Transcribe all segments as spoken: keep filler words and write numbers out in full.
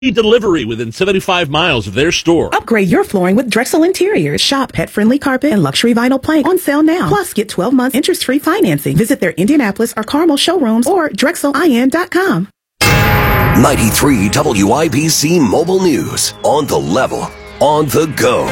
Delivery within seventy-five miles of their store. Upgrade your flooring with Drexel Interiors. Shop pet-friendly carpet and luxury vinyl plank on sale now. Plus, get twelve months interest-free financing. Visit their Indianapolis or Carmel showrooms or drexel I N dot com. ninety-three W I B C Mobile News. On the level, on the go.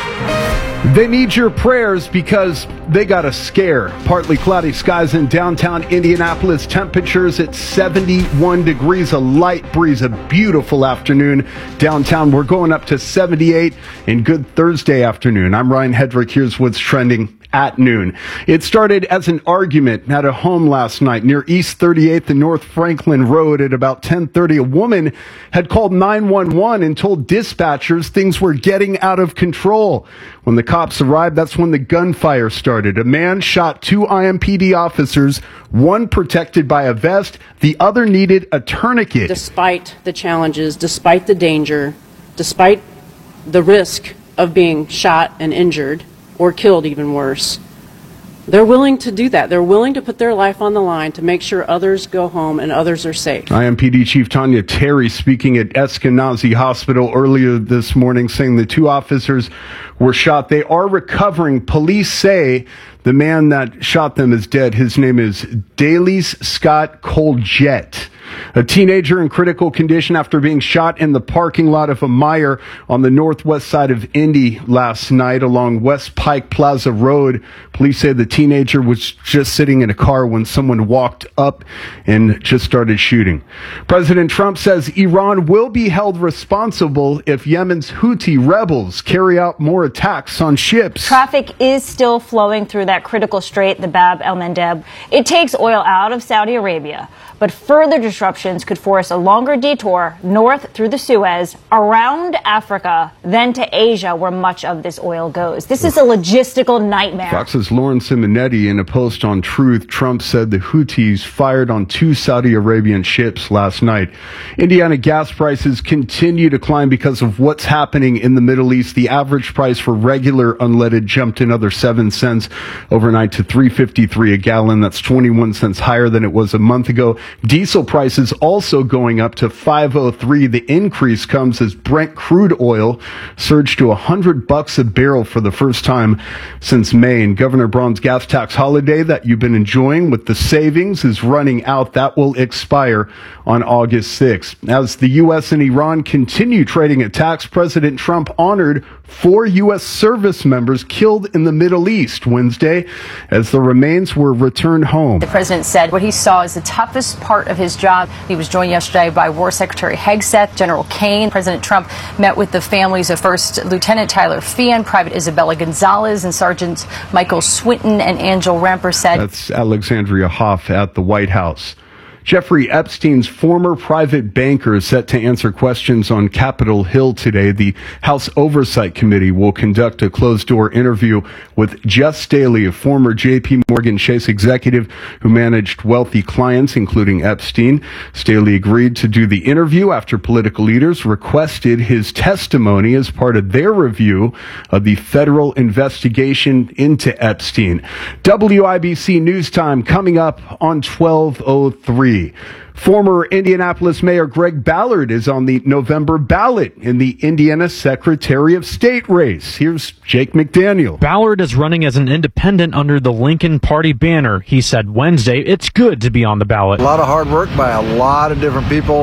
They need your prayers because they got a scare. Partly cloudy skies in downtown Indianapolis. Temperatures at seventy-one degrees. A light breeze. A beautiful afternoon downtown. We're going up to seventy-eight. And good Thursday afternoon. I'm Ryan Hedrick. Here's what's trending at noon. It started as an argument at a home last night near East thirty-eighth and North Franklin Road. At about ten thirty, a woman had called nine one one and told dispatchers things were getting out of control. When the cops arrived, that's when the gunfire started. A man shot two I M P D officers, one protected by a vest, the other needed a tourniquet. Despite the challenges, despite the danger, despite the risk of being shot and injured, or killed, even worse, they're willing to do that. They're willing to put their life on the line to make sure others go home and others are safe. I M P D Chief Tanya Terry speaking at Eskenazi Hospital earlier this morning, saying the two officers were shot. They are recovering. Police say the man that shot them is dead. His name is Dailies Scott Coljet. A teenager in critical condition after being shot in the parking lot of a Meijer on the northwest side of Indy last night along West Pike Plaza Road. Police say the teenager was just sitting in a car when someone walked up and just started shooting. President Trump says Iran will be held responsible if Yemen's Houthi rebels carry out more attacks on ships. Traffic is still flowing through that critical strait, the Bab el-Mandeb. It takes oil out of Saudi Arabia, but further disruptions could force a longer detour north through the Suez, around Africa, then to Asia, where much of this oil goes. This is a logistical nightmare. Fox's Lauren Simonetti, in a post on Truth, Trump said the Houthis fired on two Saudi Arabian ships last night. Indiana gas prices continue to climb because of what's happening in the Middle East. The average price for regular unleaded jumped another seven cents overnight to three fifty-three a gallon. That's twenty-one cents higher than it was a month ago. Diesel prices also going up to five oh three. The increase comes as Brent crude oil surged to one hundred bucks a barrel for the first time since May. And Governor Braun's gas tax holiday that you've been enjoying with the savings is running out. That will expire on August sixth. As the U S and Iran continue trading attacks, President Trump honored four U S service members killed in the Middle East Wednesday as the remains were returned home. The president said what he saw as the toughest part of his job. He was joined yesterday by War Secretary Hegseth, General Kane. President Trump met with the families of First Lieutenant Tyler Feehan, Private Isabella Gonzalez, and Sergeants Michael Swinton and Angel Rampersad. That's Alexandria Hoff at the White House. Jeffrey Epstein's former private banker is set to answer questions on Capitol Hill today. The House Oversight Committee will conduct a closed-door interview with Jess Staley, a former J P Morgan Chase executive who managed wealthy clients, including Epstein. Staley agreed to do the interview after political leaders requested his testimony as part of their review of the federal investigation into Epstein. W I B C News Time coming up on twelve oh three. Former Indianapolis Mayor Greg Ballard is on the November ballot in the Indiana Secretary of State race. Here's Jake McDaniel. Ballard is running as an independent under the Lincoln Party banner. He said Wednesday it's good to be on the ballot. A lot of hard work by a lot of different people.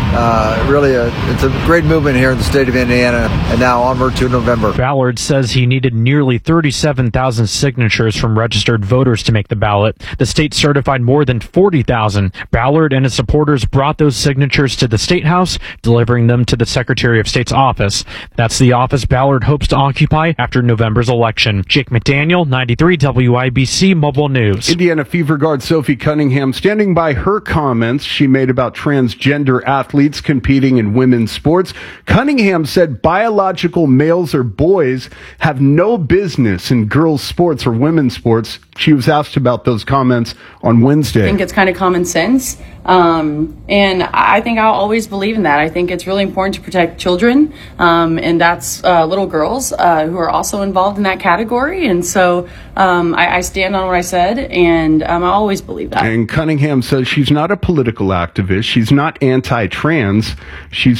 Uh, really, a, it's a great movement here in the state of Indiana, and now onward to November. Ballard says he needed nearly thirty-seven thousand signatures from registered voters to make the ballot. The state certified more than forty thousand. Ballard and his supporters brought those signatures to the State House, delivering them to the Secretary of State's office. That's the office Ballard hopes to occupy after November's election. Jake McDaniel, ninety-three W I B C Mobile News. Indiana Fever guard Sophie Cunningham standing by her comments she made about transgender athletes competing in women's sports. Cunningham said biological males or boys have no business in girls' sports or women's sports. She was asked about those comments on Wednesday. I think it's kind of common sense. Um, and I think I'll always believe in that. I think it's really important to protect children. Um, and that's uh, little girls uh, who are also involved in that category. And so um, I, I stand on what I said, and um, I always believe that. And Cunningham says she's not a political activist. She's not anti-trans. She's just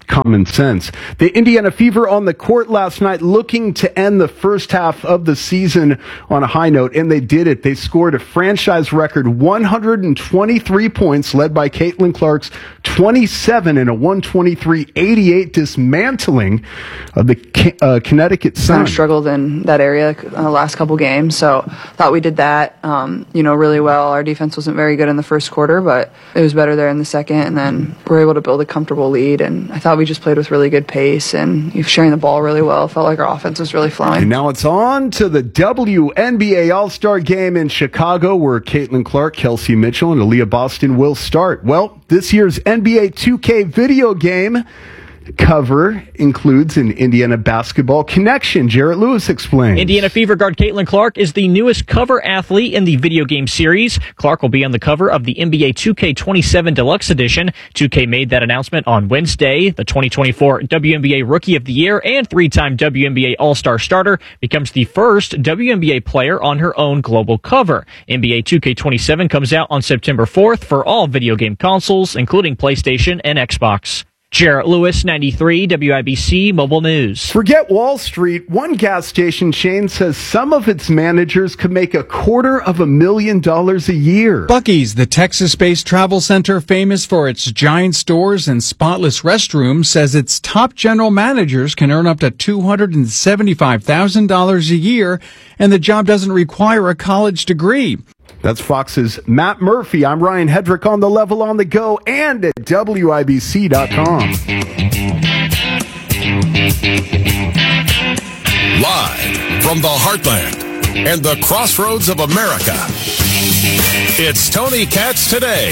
common sense. The Indiana Fever on the court last night looking to end the first half of the season on a high note, and they did it. They scored a franchise record one hundred twenty-three points, led by Caitlin Clark's twenty-seven and a one twenty-three eighty-eight dismantling of the uh, Connecticut Sun. Kind of struggled in that area uh, last couple games, so thought we did that um, you know, really well. Our defense wasn't very good in the first quarter, but it was better there in the second, and then we were able to build a comfortable lead, and I thought we just played with really good pace and sharing the ball really well. Felt like our offense was really flowing. And now it's on to the W N B A All-Star Game in Chicago, where Caitlin Clark, Kelsey Mitchell, and Aaliyah Boston will start. Well, this year's N B A two K video game cover includes an Indiana basketball connection. Jarrett Lewis explains. Indiana Fever guard Caitlin Clark is the newest cover athlete in the video game series. Clark will be on the cover of the N B A two K twenty-seven Deluxe Edition. two K made that announcement on Wednesday. The twenty twenty-four W N B A Rookie of the Year and three-time W N B A All-Star starter becomes the first W N B A player on her own global cover. N B A two K twenty-seven comes out on September fourth for all video game consoles, including PlayStation and Xbox. Jarrett Lewis, ninety-three W I B C Mobile News. Forget Wall Street. One gas station chain says some of its managers could make a quarter of a million dollars a year. Buc-ee's, the Texas-based travel center famous for its giant stores and spotless restrooms, says its top general managers can earn up to two hundred seventy-five thousand dollars a year, and the job doesn't require a college degree. That's Fox's Matt Murphy. I'm Ryan Hedrick on The Level on the Go and at W I B C dot com. Live from the heartland and the crossroads of America, it's Tony Katz Today.